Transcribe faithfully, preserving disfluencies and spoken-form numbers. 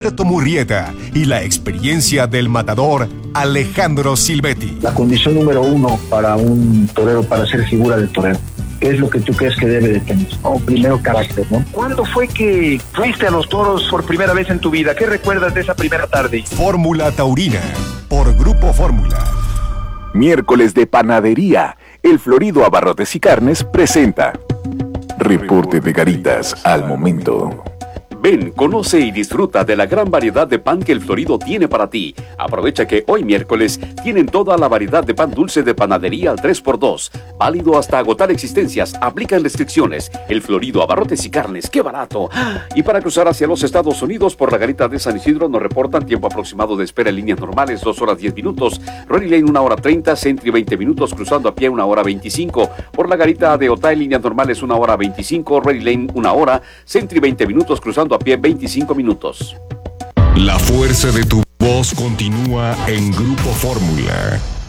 Alberto Murrieta y la experiencia del matador Alejandro Silvetti. La condición número uno para un torero, para ser figura del torero, ¿qué es lo que tú crees que debe de tener? Oh, primero, carácter, ¿no? ¿Cuándo fue que fuiste a los toros por primera vez en tu vida? ¿Qué recuerdas de esa primera tarde? Fórmula Taurina, por Grupo Fórmula. Miércoles de Panadería. El Florido Abarrotes y Carnes presenta Reporte de Garitas al momento. Ven, conoce y disfruta de la gran variedad de pan que El Florido tiene para ti. Aprovecha que hoy miércoles tienen toda la variedad de pan dulce de panadería al tres por dos. Válido hasta agotar existencias. Aplican restricciones. El Florido Abarrotes y Carnes, ¡qué barato! Y para cruzar hacia los Estados Unidos por la garita de San Isidro nos reportan tiempo aproximado de espera en líneas normales, dos horas diez minutos. Rory Lane una hora treinta, Sentry veinte minutos, cruzando a pie una hora veinticinco. Por la garita de Otay líneas normales una hora veinticinco, Rory Lane una hora, Sentry veinte minutos, cruzando a pie veinticinco minutos. La fuerza de tu voz continúa en Grupo Fórmula.